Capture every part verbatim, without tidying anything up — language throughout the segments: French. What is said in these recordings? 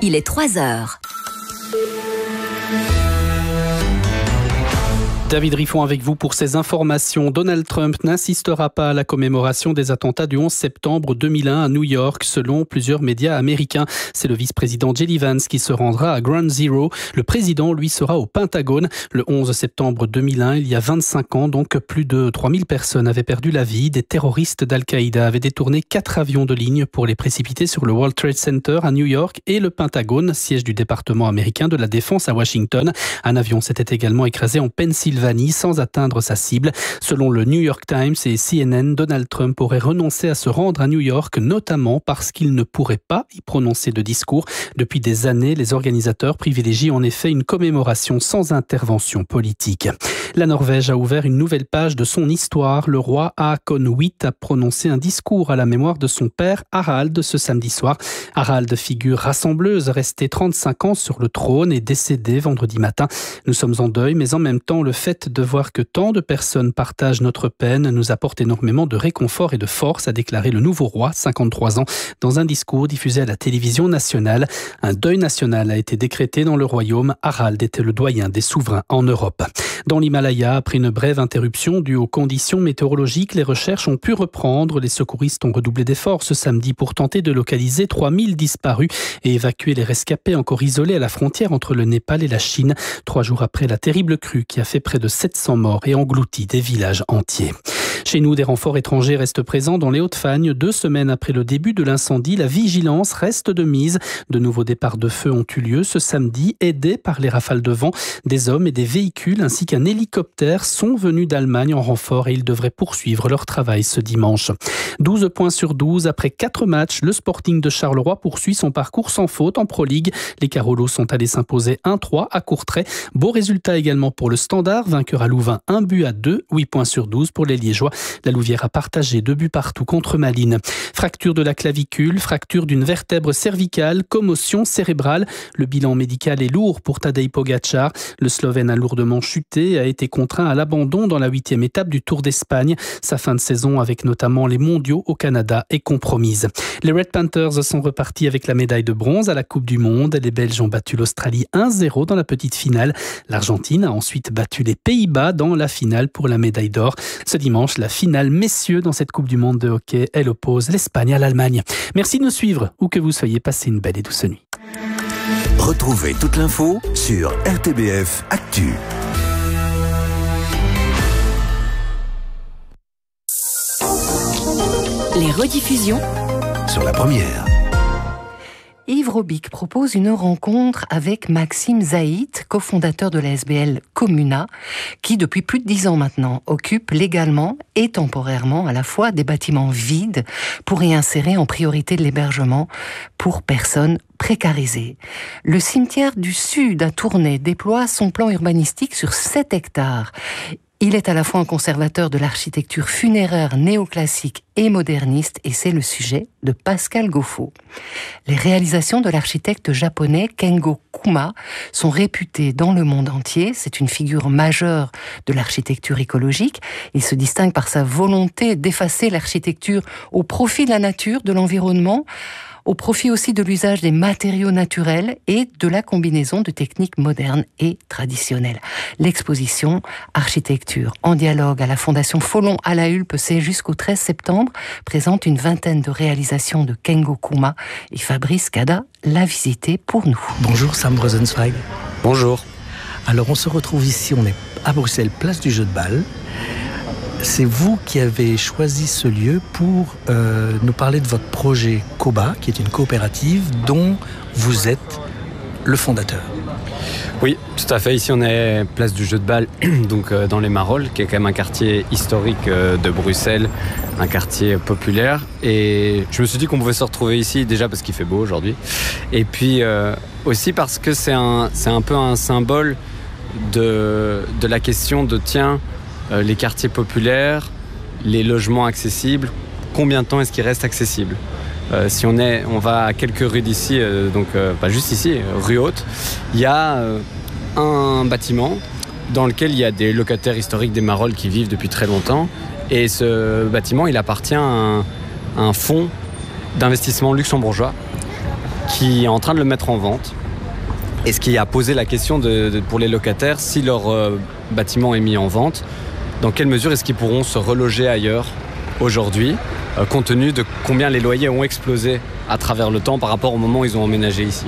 Il est trois heures. David Riffon avec vous pour ces informations. Donald Trump n'insistera pas à la commémoration des attentats du onze septembre deux mille un à New York, selon plusieurs médias américains. C'est le vice-président J D Vance qui se rendra à Ground Zero. Le président, lui, sera au Pentagone. Le onze septembre deux mille un, il y a vingt-cinq ans, donc plus de trois mille personnes avaient perdu la vie. Des terroristes d'Al-Qaïda avaient détourné quatre avions de ligne pour les précipiter sur le World Trade Center à New York et le Pentagone, siège du département américain de la Défense à Washington. Un avion s'était également écrasé en Pennsylvanie sans atteindre sa cible. Selon le New York Times et C N N, Donald Trump aurait renoncé à se rendre à New York, notamment parce qu'il ne pourrait pas y prononcer de discours. Depuis des années, les organisateurs privilégient en effet une commémoration sans intervention politique. La Norvège a ouvert une nouvelle page de son histoire. Le roi Haakon huit a prononcé un discours à la mémoire de son père Harald ce samedi soir. Harald, figure rassembleuse, resté trente-cinq ans sur le trône, est décédé vendredi matin. Nous sommes en deuil, mais en même temps, le fait de voir que tant de personnes partagent notre peine nous apporte énormément de réconfort et de force, a déclaré le nouveau roi, cinquante-trois ans, dans un discours diffusé à la télévision nationale. Un deuil national a été décrété dans le royaume. Harald était le doyen des souverains en Europe. Dans l'Himalaya, après une brève interruption due aux conditions météorologiques, les recherches ont pu reprendre. Les secouristes ont redoublé d'efforts ce samedi pour tenter de localiser trois mille disparus et évacuer les rescapés encore isolés à la frontière entre le Népal et la Chine, trois jours après la terrible crue qui a fait près de sept cents morts et englouti des villages entiers. Chez nous, des renforts étrangers restent présents dans les Hauts-de-Fagne. Deux semaines après le début de l'incendie, la vigilance reste de mise. De nouveaux départs de feu ont eu lieu ce samedi, aidés par les rafales de vent. Des hommes et des véhicules ainsi qu'un hélicoptère sont venus d'Allemagne en renfort et ils devraient poursuivre leur travail ce dimanche. douze points sur douze après quatre matchs. Le Sporting de Charleroi poursuit son parcours sans faute en Pro League. Les Carolos sont allés s'imposer un trois à Courtrai. Beau résultat également pour le Standard, vainqueur à Louvain un but à deux, huit points sur douze pour les Liégeois. La Louvière a partagé deux buts partout contre Malines. Fracture de la clavicule, fracture d'une vertèbre cervicale, commotion cérébrale. Le bilan médical est lourd pour Tadej Pogačar. Le Slovène a lourdement chuté et a été contraint à l'abandon dans la huitième étape du Tour d'Espagne. Sa fin de saison avec notamment les mondiaux au Canada est compromise. Les Red Panthers sont repartis avec la médaille de bronze à la Coupe du Monde. Les Belges ont battu l'Australie un zéro dans la petite finale. L'Argentine a ensuite battu les Pays-Bas dans la finale pour la médaille d'or. Ce dimanche, la finale messieurs dans cette Coupe du Monde de hockey, elle oppose l'Espagne à l'Allemagne. Merci de nous suivre, où que vous soyez, passez une belle et douce nuit. Retrouvez toute l'info sur R T B F Actu. Les rediffusions Sur la première. Yves Robic propose une rencontre avec Maxime Zaït, cofondateur de la S B L Comuna, qui depuis plus de dix ans maintenant occupe légalement et temporairement à la fois des bâtiments vides pour y insérer en priorité de l'hébergement pour personnes précarisées. Le cimetière du Sud à Tournai déploie son plan urbanistique sur sept hectares. Il est à la fois un conservateur de l'architecture funéraire néoclassique et moderniste, et c'est le sujet de Pascal Gauffaut. Les réalisations de l'architecte japonais Kengo Kuma sont réputées dans le monde entier. C'est une figure majeure de l'architecture écologique. Il se distingue par sa volonté d'effacer l'architecture au profit de la nature, de l'environnement, au profit aussi de l'usage des matériaux naturels et de la combinaison de techniques modernes et traditionnelles. L'exposition Architecture en dialogue à la Fondation Folon à la Hulpe, c'est jusqu'au treize septembre, présente une vingtaine de réalisations de Kengo Kuma et Fabrice Cada l'a visité pour nous. Bonjour Sam Rosenzweig. Bonjour. Alors on se retrouve ici, on est à Bruxelles, place du Jeu de Balle. C'est vous qui avez choisi ce lieu pour euh, nous parler de votre projet COBA, qui est une coopérative dont vous êtes le fondateur. Oui, tout à fait. Ici, on est place du Jeu de Balle, donc euh, dans les Marolles, qui est quand même un quartier historique euh, de Bruxelles, un quartier populaire. Et je me suis dit qu'on pouvait se retrouver ici, déjà parce qu'il fait beau aujourd'hui, et puis euh, aussi parce que c'est un, c'est un peu un symbole de, de la question de, tiens, euh, les quartiers populaires, les logements accessibles, combien de temps est-ce qu'ils restent accessibles ? Euh, si on, est, on va à quelques rues d'ici, euh, donc euh, pas juste ici, rue Haute, il y a euh, un bâtiment dans lequel il y a des locataires historiques des Marolles qui vivent depuis très longtemps. Et ce bâtiment, il appartient à un, à un fonds d'investissement luxembourgeois qui est en train de le mettre en vente. Et ce qui a posé la question de, de, pour les locataires, si leur euh, bâtiment est mis en vente, dans quelle mesure est-ce qu'ils pourront se reloger ailleurs aujourd'hui, euh, compte tenu de combien les loyers ont explosé à travers le temps par rapport au moment où ils ont emménagé ici.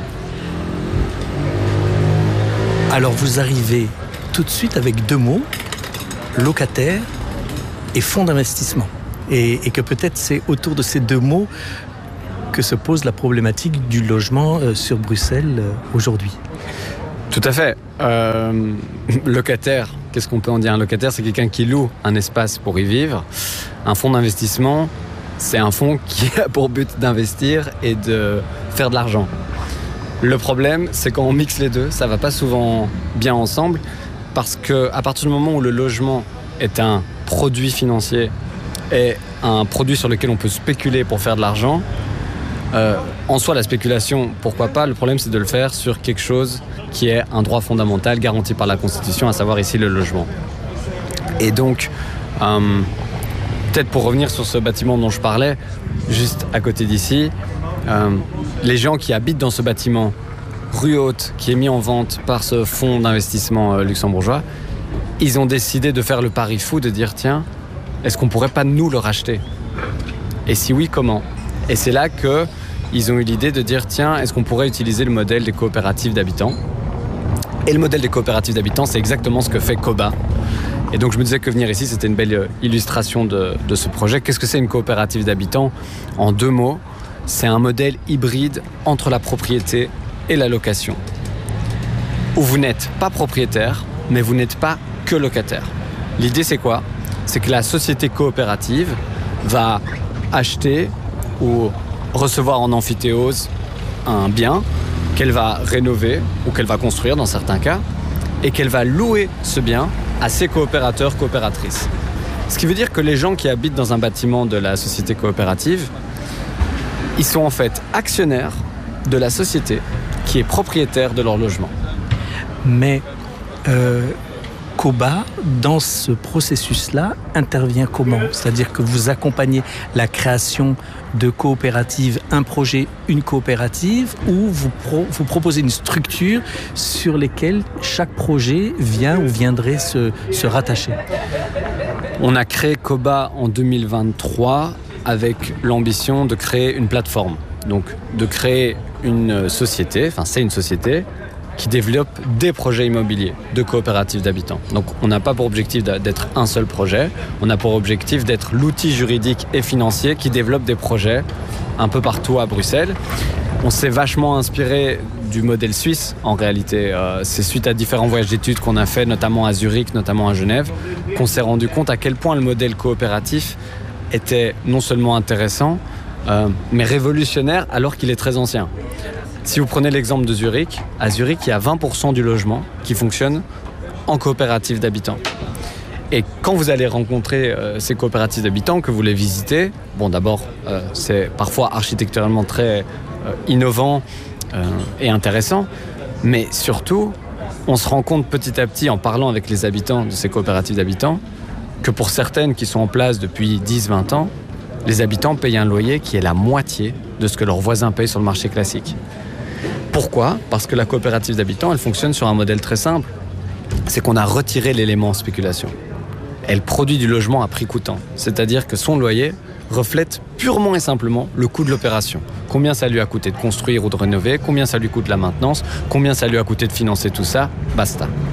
Alors vous arrivez tout de suite avec deux mots, locataire et fonds d'investissement. Et, et que peut-être c'est autour de ces deux mots que se pose la problématique du logement euh, sur Bruxelles euh, aujourd'hui. Tout à fait. Euh, locataire, qu'est-ce qu'on peut en dire? Un locataire, c'est quelqu'un qui loue un espace pour y vivre. Un fonds d'investissement, c'est un fonds qui a pour but d'investir et de faire de l'argent. Le problème, c'est quand on mixe les deux, ça ne va pas souvent bien ensemble, parce qu'à partir du moment où le logement est un produit financier et un produit sur lequel on peut spéculer pour faire de l'argent, euh, en soi, la spéculation, pourquoi pas? Le problème, c'est de le faire sur quelque chose qui est un droit fondamental garanti par la Constitution, à savoir ici le logement. Et donc, euh, peut-être pour revenir sur ce bâtiment dont je parlais, juste à côté d'ici, euh, les gens qui habitent dans ce bâtiment, rue Haute, qui est mis en vente par ce fonds d'investissement euh, luxembourgeois, ils ont décidé de faire le pari fou de dire, tiens, est-ce qu'on pourrait pas nous le racheter? Et si oui, comment? Et c'est là qu'ils ont eu l'idée de dire, tiens, est-ce qu'on pourrait utiliser le modèle des coopératives d'habitants? Et le modèle des coopératives d'habitants, c'est exactement ce que fait Coba. Et donc je me disais que venir ici, c'était une belle illustration de, de ce projet. Qu'est-ce que c'est une coopérative d'habitants? En deux mots, c'est un modèle hybride entre la propriété et la location, où vous n'êtes pas propriétaire, mais vous n'êtes pas que locataire. L'idée, c'est quoi? C'est que la société coopérative va acheter ou recevoir en amphithéose un bien qu'elle va rénover ou qu'elle va construire dans certains cas, et qu'elle va louer ce bien à ses coopérateurs, coopératrices. Ce qui veut dire que les gens qui habitent dans un bâtiment de la société coopérative, ils sont en fait actionnaires de la société qui est propriétaire de leur logement. Mais euh, Coba, dans ce processus-là, intervient comment? C'est-à-dire que vous accompagnez la création de coopératives, un projet, une coopérative, ou vous, pro, vous proposez une structure sur laquelle chaque projet vient ou viendrait se, se rattacher? On a créé Coba en deux mille vingt-trois avec l'ambition de créer une plateforme. Donc de créer une société, enfin c'est une société, qui développe des projets immobiliers de coopératives d'habitants. Donc on n'a pas pour objectif d'être un seul projet, on a pour objectif d'être l'outil juridique et financier qui développe des projets un peu partout à Bruxelles. On s'est vachement inspiré du modèle suisse en réalité. Euh, c'est suite à différents voyages d'études qu'on a fait, notamment à Zurich, notamment à Genève, qu'on s'est rendu compte à quel point le modèle coopératif était non seulement intéressant, euh, mais révolutionnaire alors qu'il est très ancien. Si vous prenez l'exemple de Zurich, à Zurich, il y a vingt pour cent du logement qui fonctionne en coopérative d'habitants. Et quand vous allez rencontrer euh, ces coopératives d'habitants, que vous les visitez, bon d'abord, euh, c'est parfois architecturalement très euh, innovant euh, et intéressant, mais surtout, on se rend compte petit à petit, en parlant avec les habitants de ces coopératives d'habitants, que pour certaines qui sont en place depuis dix à vingt ans, les habitants payent un loyer qui est la moitié de ce que leurs voisins payent sur le marché classique. Pourquoi? Parce que la coopérative d'habitants, elle fonctionne sur un modèle très simple. C'est qu'on a retiré l'élément spéculation. Elle produit du logement à prix coûtant. C'est-à-dire que son loyer reflète purement et simplement le coût de l'opération. Combien ça lui a coûté de construire ou de rénover, combien ça lui coûte la maintenance, combien ça lui a coûté de financer tout ça, basta.